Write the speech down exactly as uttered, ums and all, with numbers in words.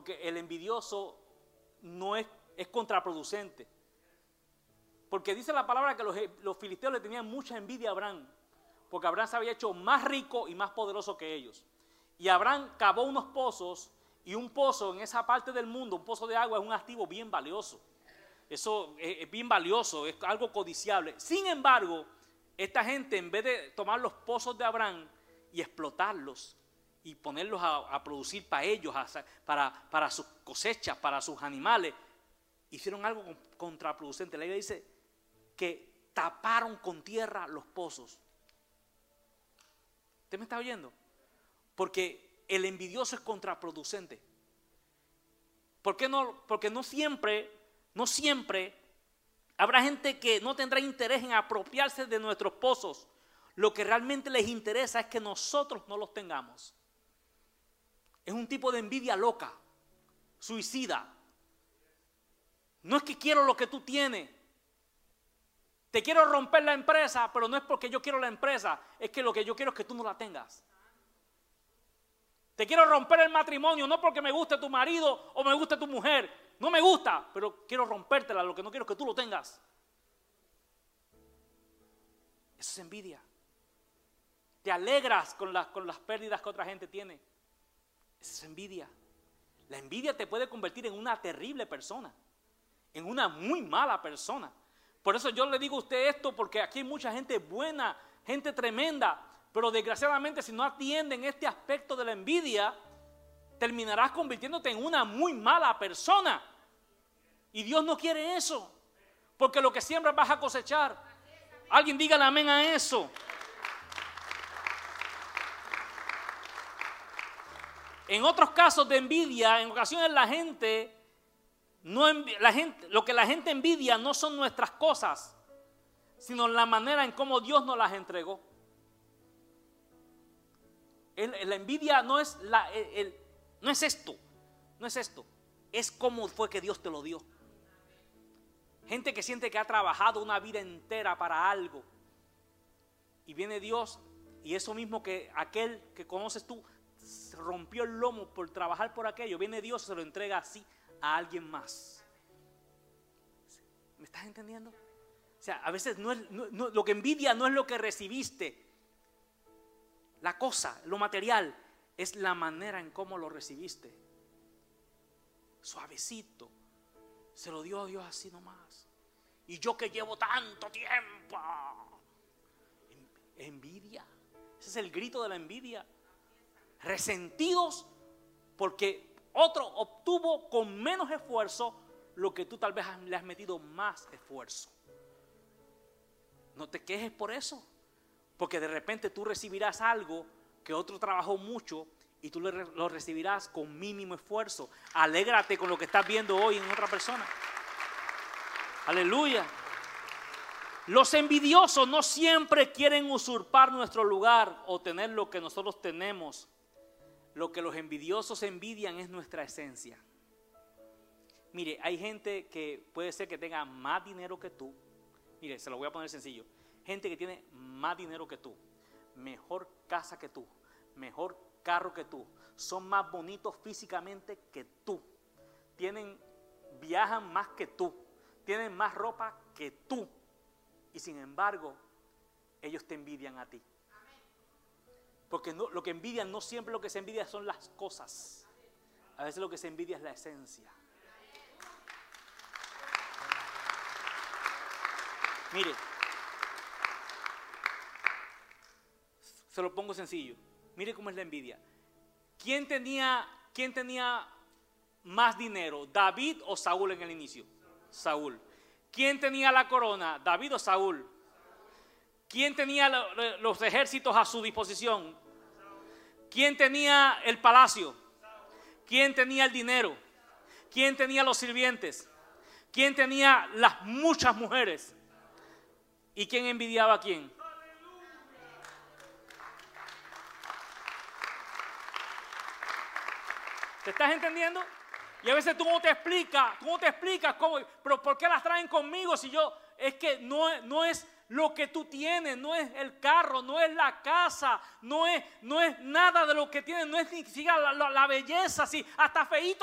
Porque el envidioso no es, es contraproducente. Porque dice la palabra que los, los filisteos le tenían mucha envidia a Abraham, porque Abraham se había hecho más rico y más poderoso que ellos. Y Abraham cavó unos pozos, y un pozo en esa parte del mundo, un pozo de agua, es un activo bien valioso. Eso es, es bien valioso, es algo codiciable. Sin embargo, esta gente, en vez de tomar los pozos de Abraham y explotarlos y ponerlos a, a producir para ellos, a, para, para sus cosechas, para sus animales, hicieron algo contraproducente. La Biblia dice que taparon con tierra los pozos. ¿Usted me está oyendo? Porque el envidioso es contraproducente. ¿Por qué no? Porque no siempre, no siempre habrá gente que no tendrá interés en apropiarse de nuestros pozos. Lo que realmente les interesa es que nosotros no los tengamos. Es un tipo de envidia loca, suicida. No es que quiero lo que tú tienes. Te quiero romper la empresa, pero no es porque yo quiero la empresa, es que lo que yo quiero es que tú no la tengas. Te quiero romper el matrimonio, no porque me guste tu marido o me guste tu mujer. No me gusta, pero quiero rompértela. Lo que no quiero es que tú lo tengas. Eso es envidia. Te alegras con las, con las pérdidas que otra gente tiene. Eso es envidia. La envidia te puede convertir en una terrible persona, en una muy mala persona. Por eso yo le digo a usted esto, porque aquí hay mucha gente buena, gente tremenda. Pero desgraciadamente, si no atienden este aspecto de la envidia, terminarás convirtiéndote en una muy mala persona. Y Dios no quiere eso, porque lo que siembras vas a cosechar. Alguien dígale amén a eso. En otros casos de envidia, en ocasiones la gente, no envi- la gente, lo que la gente envidia no son nuestras cosas, sino la manera en cómo Dios nos las entregó. El, la envidia no es, la, el, el, no es esto, no es esto, es cómo fue que Dios te lo dio. Gente que siente que ha trabajado una vida entera para algo y viene Dios y eso mismo que aquel que conoces tú rompió el lomo por trabajar por aquello, viene Dios y se lo entrega así a alguien más. ¿Me estás entendiendo? O sea, a veces no es, no, no, lo que envidia no es lo que recibiste. La cosa, lo material, es la manera en cómo lo recibiste. Suavecito. Se lo dio a Dios así nomás. Y yo que llevo tanto tiempo. Envidia. Ese es el grito de la envidia. Resentidos porque otro obtuvo con menos esfuerzo lo que tú tal vez le has metido más esfuerzo. No te quejes por eso. Porque de repente tú recibirás algo que otro trabajó mucho y tú lo recibirás con mínimo esfuerzo. Alégrate con lo que estás viendo hoy en otra persona. Aleluya. Los envidiosos no siempre quieren usurpar nuestro lugar o tener lo que nosotros tenemos. Lo que los envidiosos envidian es nuestra esencia. Mire, hay gente que puede ser que tenga más dinero que tú. Mire, se lo voy a poner sencillo. Gente que tiene más dinero que tú, mejor casa que tú, mejor carro que tú, son más bonitos físicamente que tú, tienen, viajan más que tú, tienen más ropa que tú, y sin embargo, ellos te envidian a ti. Porque no, lo que envidian no siempre lo que se envidia son las cosas, a veces lo que se envidia es la esencia. Mire, se lo pongo sencillo. Mire cómo es la envidia. ¿Quién tenía, quién tenía más dinero, David o Saúl en el inicio? Saúl. ¿Quién tenía la corona, David o Saúl? ¿Quién tenía los ejércitos a su disposición? ¿Quién tenía el palacio? ¿Quién tenía el dinero? ¿Quién tenía los sirvientes? ¿Quién tenía las muchas mujeres? ¿Y quién envidiaba a quién? ¿Te estás entendiendo? Y a veces tú no te explicas, tú no te explicas cómo, pero ¿por qué las traen conmigo si yo, es que no, no es lo que tú tienes, no es el carro, no es la casa, no es, no es nada de lo que tienes, no es ni siquiera la, la, la belleza, si hasta feíto